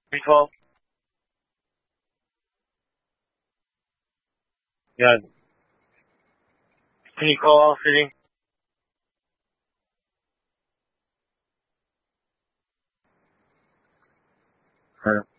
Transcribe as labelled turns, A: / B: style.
A: 312? Yeah. Can you call All City? Huh.